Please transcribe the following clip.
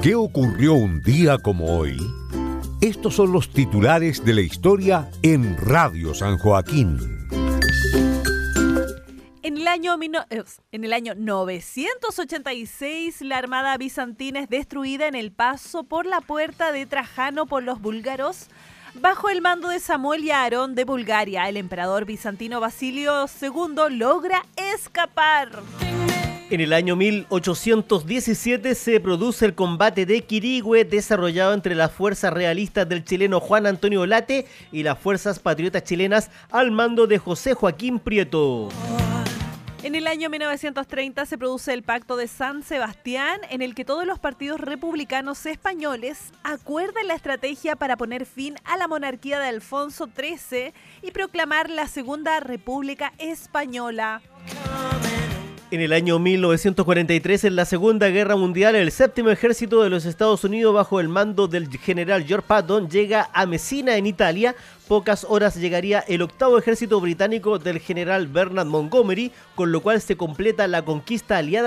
¿Qué ocurrió un día como hoy? Estos son los titulares de la historia en Radio San Joaquín. En el año 986, la armada bizantina es destruida en el paso por la puerta de Trajano por los búlgaros, bajo el mando de Samuel y Aarón de Bulgaria. El emperador bizantino Basilio II logra escapar. En el año 1817 se produce el combate de Quirihue, desarrollado entre las fuerzas realistas del chileno Juan Antonio Late y las fuerzas patriotas chilenas al mando de José Joaquín Prieto. En el año 1930 se produce el Pacto de San Sebastián, en el que todos los partidos republicanos españoles acuerdan la estrategia para poner fin a la monarquía de Alfonso XIII y proclamar la Segunda República Española. En el año 1943, en la Segunda Guerra Mundial, el séptimo ejército de los Estados Unidos, bajo el mando del general George Patton, llega a Messina, en Italia. Pocas horas llegaría el octavo ejército británico del general Bernard Montgomery, con lo cual se completa la conquista aliada